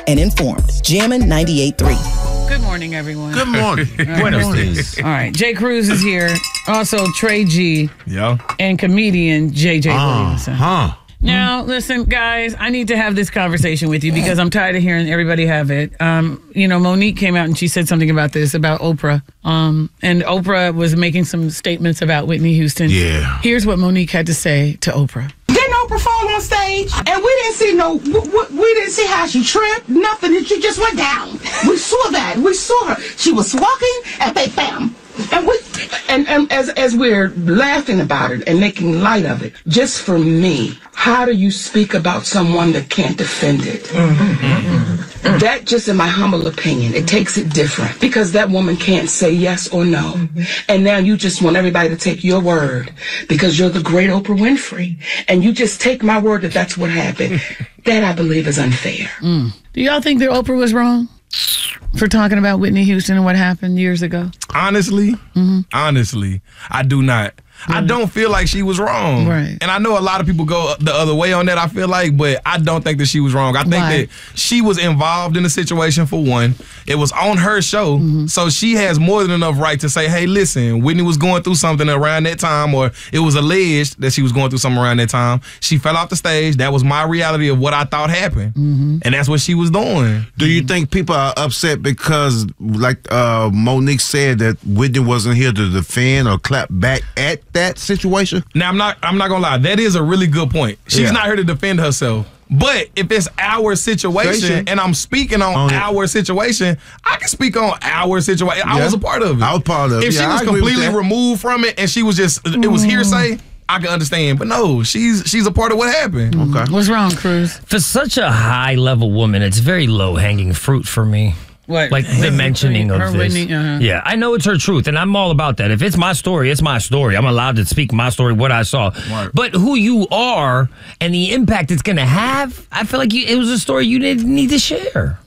and informed. Jammin' 98.3. Good morning, everyone. Good morning. Buenos dias. All right, Jay Cruz is here. Also, Trey G. Yeah. And comedian J.J. Williamson. Huh. Now, listen, guys, I need to have this conversation with you because I'm tired of hearing everybody have it. Monique came out and she said something about this, about Oprah. And Oprah was making some statements about Whitney Houston. Yeah. Here's what Monique had to say to Oprah. Didn't Oprah fall on stage? And we didn't see we didn't see how she tripped, nothing. She just went down. We saw that. We saw her. She was walking and bam. And as we're laughing about it and making light of it, just for me, how do you speak about someone that can't defend it? Mm-hmm. That, just in my humble opinion, it takes it different because that woman can't say yes or no. Mm-hmm. And now you just want everybody to take your word because you're the great Oprah Winfrey. And you just take my word that that's what happened. That, I believe, is unfair. Do y'all think that Oprah was wrong for talking about Whitney Houston and what happened years ago? Honestly, I do not. I don't feel like she was wrong. Right. And I know a lot of people go the other way on that, I feel like, but I don't think that she was wrong. I think that she was involved in the situation, for one. It was on her show, so she has more than enough right to say, hey, listen, Whitney was going through something around that time, or it was alleged that she was going through something around that time. She fell off the stage. That was my reality of what I thought happened. And that's what she was doing. Do you think people are upset because, like Monique said, that Whitney wasn't here to defend or clap back at that situation? Now, I'm not gonna lie. That is a really good point. She's not here to defend herself. But if it's our situation and I'm speaking on our situation, I can speak on our situation. I was a part of it. I was part of it. If she was completely removed from it and she was just, it was hearsay, I can understand. But no, she's a part of what happened. Okay. What's wrong, Cruz? For such a high-level woman, it's very low-hanging fruit for me. What? Like the mentioning of this. Whitney, Yeah, I know it's her truth, and I'm all about that. If it's my story, it's my story. I'm allowed to speak my story, what I saw. Right. But who you are and the impact it's going to have, I feel like it was a story you didn't need to share.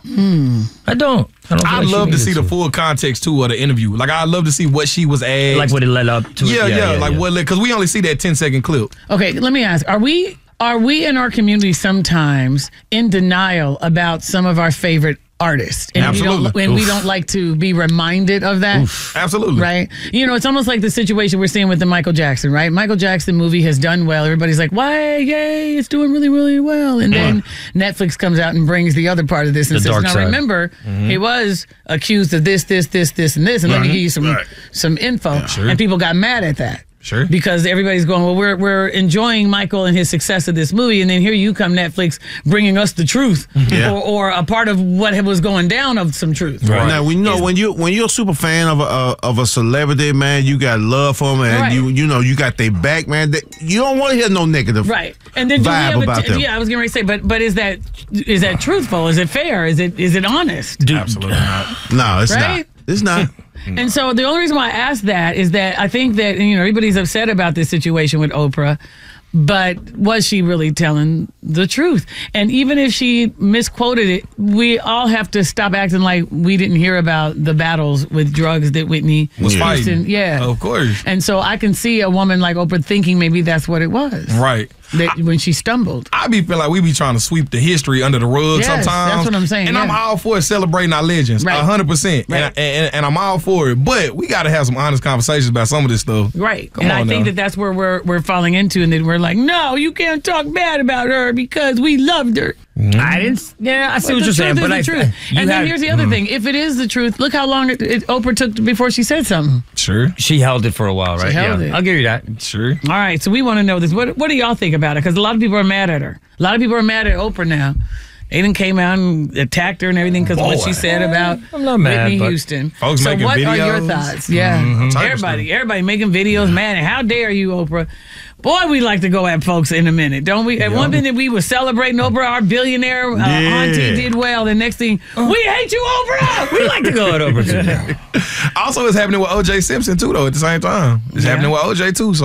I don't. I'd love to see the full context, too, of the interview. Like, I'd love to see what she was asked. Like what it led up to. What, because we only see that 10-second clip. Okay, let me ask. Are we in our community sometimes in denial about some of our favorite artists? And Absolutely. we don't like to be reminded of that. Absolutely. Right? It's almost like the situation we're seeing with the Michael Jackson, right? Michael Jackson movie has done well. Everybody's like, why? Yay, it's doing really, really well. And then Netflix comes out and brings the other part of this and The says, dark now side. Remember, he was accused of this, and this. And let me give you some info. And people got mad at that. Sure. Because everybody's going, well, we're enjoying Michael and his success of this movie, and then here you come, Netflix, bringing us the truth, or a part of what was going down of some truth. Right. Now, when you're a super fan of a celebrity, man, you got love for them, and you got their back, man. You don't want to hear no negative And then vibe about them. Yeah, I was going to say, but is that truthful? Is it fair? Is it honest? Absolutely not. No, it's Right? not. It's not. And so the only reason why I asked that is that I think that everybody's upset about this situation with Oprah, but was she really telling the truth? And even if she misquoted it, we all have to stop acting like we didn't hear about the battles with drugs that Whitney was fighting. Yeah, of course. And so I can see a woman like Oprah thinking maybe that's what it was. Right. When she stumbled. I be feeling like we be trying to sweep the history under the rug sometimes. That's what I'm saying. And I'm all for celebrating our legends, 100%. Right. And I'm all for it. But we got to have some honest conversations about some of this stuff. Right. Come on I think that's where we're falling into, and then we're like, no, you can't talk bad about her because we loved her. I didn't. Yeah, I see what you're saying, but the truth. And then here's the other thing: if it is the truth, look how long Oprah took before she said something. Sure. She held it for a while, right? She held it. I'll give you that. Sure. All right, so we want to know this. What do y'all think about it? Because a lot of people are mad at her. A lot of people are mad at Oprah now. They done came out and attacked her and everything because of what she said about I'm not mad, Whitney but Houston. folks so making what are your videos. thoughts? Yeah, everybody making videos, man. And how dare you, Oprah? Boy, we like to go at folks in a minute, don't we? At one minute we were celebrating Oprah, our billionaire auntie did well. The next thing, we hate you, Oprah. We like to go at Oprah too. Also, it's happening with O.J. Simpson too, though. At the same time, it's happening with O.J. too. So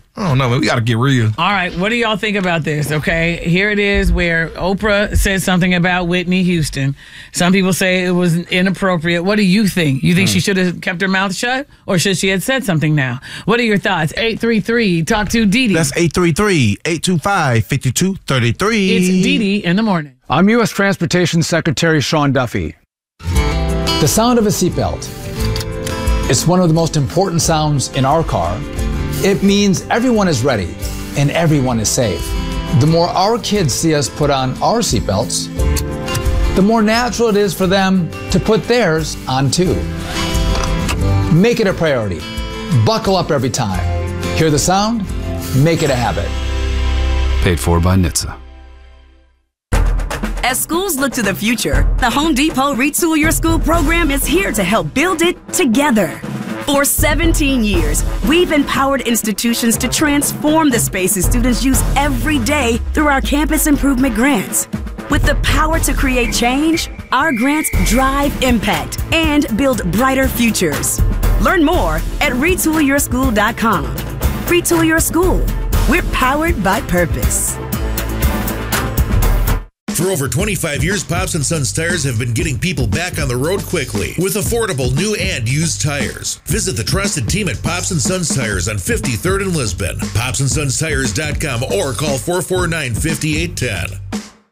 I don't know, man. We got to get real. All right, what do y'all think about this? Okay, here it is where Oprah said something about Whitney Houston. Some people say it was inappropriate. What do you think? You think she should have kept her mouth shut, or should she have said something now? What are your thoughts? 833 Talk to Dee Dee. That's 833-825-5233. It's Dee Dee in the morning. I'm U.S. Transportation Secretary Sean Duffy. The sound of a seatbelt. It's one of the most important sounds in our car. It means everyone is ready and everyone is safe. The more our kids see us put on our seatbelts, the more natural it is for them to put theirs on too. Make it a priority. Buckle up every time. Hear the sound? Make it a habit. Paid for by NHTSA. As schools look to the future, the Home Depot Retool Your School program is here to help build it together. For 17 years, we've empowered institutions to transform the spaces students use every day through our campus improvement grants. With the power to create change, our grants drive impact and build brighter futures. Learn more at retoolyourschool.com. Retool Your School. We're powered by purpose. For over 25 years, Pops & Sons Tires have been getting people back on the road quickly with affordable new and used tires. Visit the trusted team at Pops & Sons Tires on 53rd and Lisbon, popsandsonstires.com, or call 449-5810.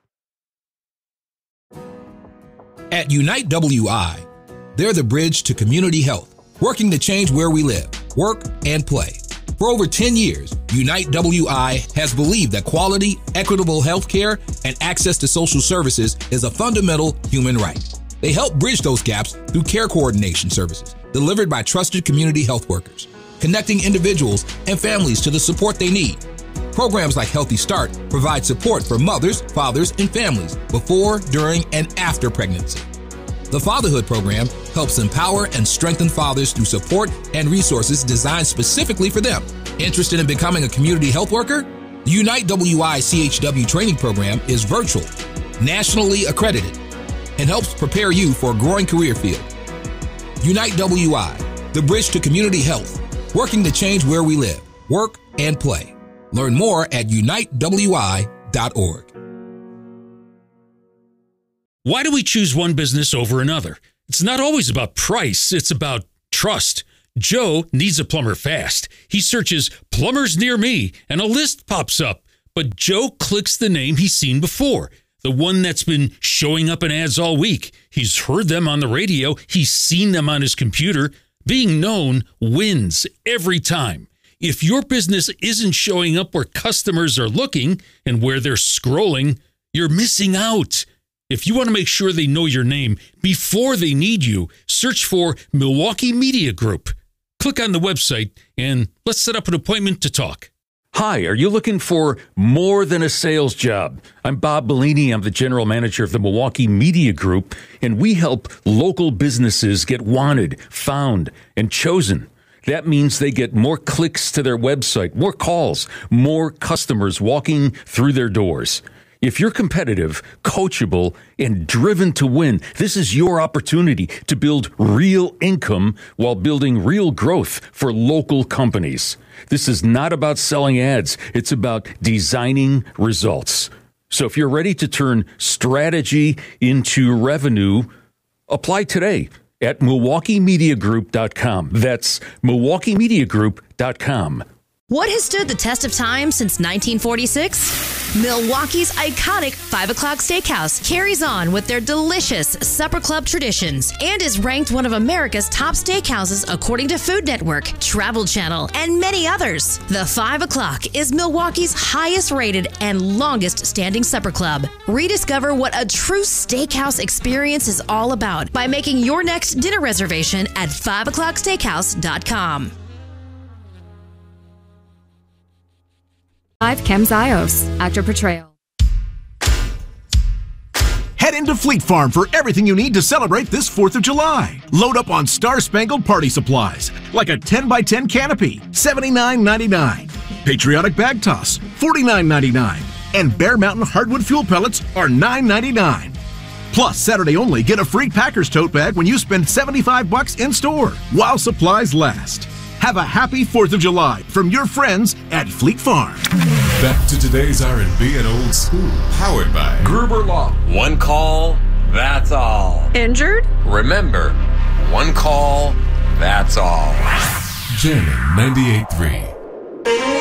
At Unite WI, they're the bridge to community health, working to change where we live, work, and play. For over 10 years, Unite WI has believed that quality, equitable health care and access to social services is a fundamental human right. They help bridge those gaps through care coordination services delivered by trusted community health workers, connecting individuals and families to the support they need. Programs like Healthy Start provide support for mothers, fathers, and families before, during, and after pregnancy. The Fatherhood Program helps empower and strengthen fathers through support and resources designed specifically for them. Interested in becoming a community health worker? The Unite WI CHW training program is virtual, nationally accredited, and helps prepare you for a growing career field. Unite WI, the bridge to community health, working to change where we live, work, and play. Learn more at unitewi.org. Why do we choose one business over another? It's not always about price, it's about trust. Joe needs a plumber fast. He searches plumbers near me and a list pops up. But Joe clicks the name he's seen before, the one that's been showing up in ads all week. He's heard them on the radio. He's seen them on his computer. Being known wins every time. If your business isn't showing up where customers are looking and where they're scrolling, you're missing out. If you want to make sure they know your name before they need you, search for Milwaukee Media Group. Click on the website and let's set up an appointment to talk. Hi, are you looking for more than a sales job? I'm Bob Bellini. I'm the general manager of the Milwaukee Media Group, and we help local businesses get wanted, found, and chosen. That means they get more clicks to their website, more calls, more customers walking through their doors. If you're competitive, coachable, and driven to win, this is your opportunity to build real income while building real growth for local companies. This is not about selling ads. It's about designing results. So if you're ready to turn strategy into revenue, apply today at MilwaukeeMediaGroup.com. That's MilwaukeeMediaGroup.com. What has stood the test of time since 1946? Milwaukee's iconic 5 o'clock steakhouse carries on with their delicious supper club traditions and is ranked one of America's top steakhouses according to Food Network, Travel Channel, and many others. The 5 o'clock is Milwaukee's highest rated and longest standing supper club. Rediscover what a true steakhouse experience is all about by making your next dinner reservation at 5o'clocksteakhouse.com. 5 Chemzios, actor portrayal. Head into Fleet Farm for everything you need to celebrate this 4th of July. Load up on Star-Spangled Party supplies, like a 10x10 canopy, $79.99. Patriotic Bag Toss, $49.99. And Bear Mountain Hardwood Fuel Pellets are $9.99. Plus, Saturday only, get a free Packers tote bag when you spend $75 in store, while supplies last. Have a happy 4th of July from your friends at Fleet Farm. Back to today's R&B and old school. Powered by Gruber Law. One call, that's all. Injured? Remember, one call, that's all. Jammin' 98.3.